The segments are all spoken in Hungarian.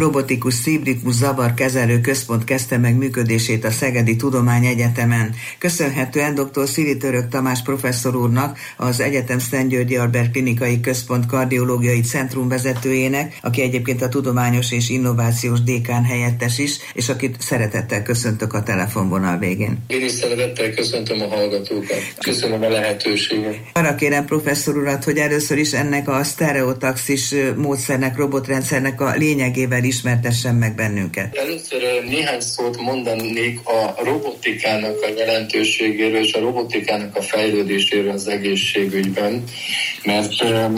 robotikus szívritmus zavarkezelő központ kezdte meg működését a Szegedi Tudományegyetemen. Köszönhetően dr. Szili Török Tamás professzor úrnak, az egyetem Szent Györgyi Albert Klinikai Központ kardiológiai centrum vezetőjének, aki egyébként a tudományos és innovációs dékán helyettes is, és akit szeretettel köszöntök a telefonvonal végén. Én is szeretettel köszöntöm a hallgatókat. Köszönöm a lehetőséget. Arra kérem professzor urat, hogy először is ennek a sztereotaxis módszernek, robotrendszernek a lényegével ismertessen meg bennünket. Először néhány szót mondanék a robotikának a jelentőségéről és a robotikának a fejlődéséről az egészségügyben, mert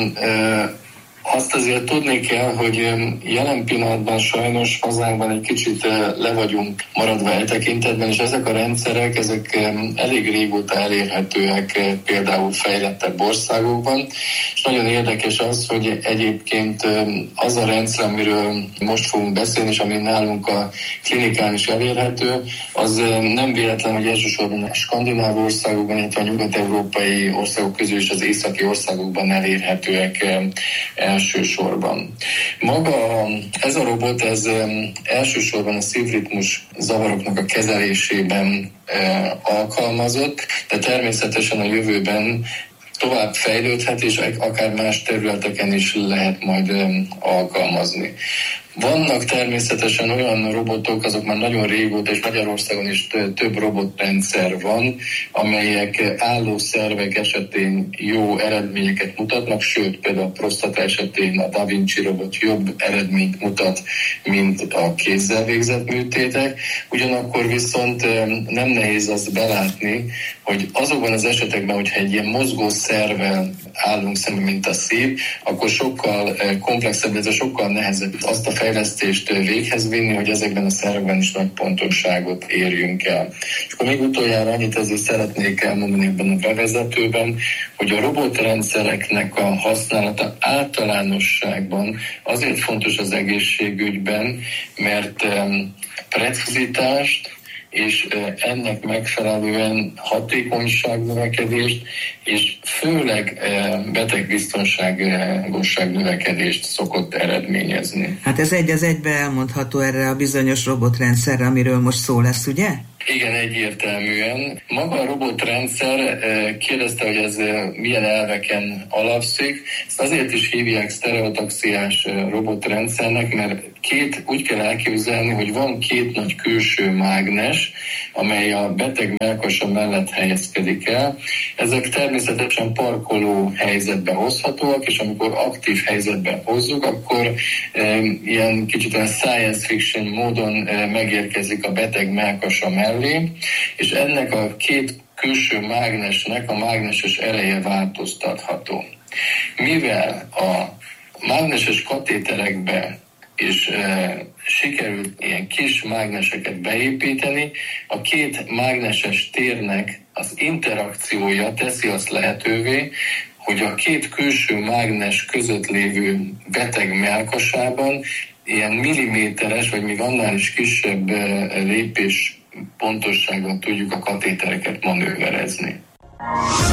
azt azért tudni kell, hogy jelen pillanatban sajnos hazánkban egy kicsit le vagyunk maradva e tekintetben, és ezek a rendszerek, ezek elég régóta elérhetőek például fejlettebb országokban, és nagyon érdekes az, hogy egyébként az a rendszer, amiről most fogunk beszélni, és ami nálunk a klinikán is elérhető, az nem véletlen, hogy elsősorban a skandináv országokban, illetve a nyugat-európai országok közül is az északi országokban elérhetőek elsősorban. Maga ez a robot, ez elsősorban a szívritmus zavaroknak a kezelésében alkalmazott, de természetesen a jövőben tovább fejlődhet, és akár más területeken is lehet majd alkalmazni. Vannak természetesen olyan robotok, azok már nagyon régóta, és Magyarországon is több robotrendszer van, amelyek álló szervek esetén jó eredményeket mutatnak, sőt, például a prostata esetén a Da Vinci robot jobb eredményt mutat, mint a kézzel végzett műtétek. Ugyanakkor viszont nem nehéz azt belátni, hogy azokban az esetekben, hogyha egy ilyen mozgó szervvel állunk szemben, mint a szív, akkor sokkal komplexebb, ez sokkal nehezebb azt a fejlesztést véghez vinni, hogy ezekben a szervekben is nagy pontosságot érjünk el. És akkor még utoljára annyit ezért szeretnék elmondani ebben a bevezetőben, hogy a robotrendszereknek a használata általánosságban azért fontos az egészségügyben, mert precizitást és ennek megfelelően hatékonyságnövekedést és főleg betegbiztonságosság növekedést szokott eredményezni. Hát ez egy az egybe elmondható erre a bizonyos robotrendszerre, amiről most szó lesz, ugye? Igen, egyértelműen. Maga a robotrendszer, kérdezte, hogy ez milyen elveken alapszik. Ezt azért is hívják sztereotaxiás robotrendszernek, mert úgy kell elképzelni, hogy van két nagy külső mágnes, amely a beteg mellkasa mellett helyezkedik el. Ezek természetesen parkoló helyzetbe hozhatóak, és amikor aktív helyzetbe hozzuk, akkor ilyen kicsit olyan science fiction módon megérkezik a beteg mellkasa mellé, és ennek a két külső mágnesnek a mágneses ereje változtatható. Mivel a mágneses katéterekbe és sikerült ilyen kis mágneseket beépíteni, a két mágneses térnek az interakciója teszi azt lehetővé, hogy a két külső mágnes között lévő beteg mellkasában ilyen milliméteres, vagy még annál is kisebb lépés pontossággal tudjuk a katétereket manőverezni.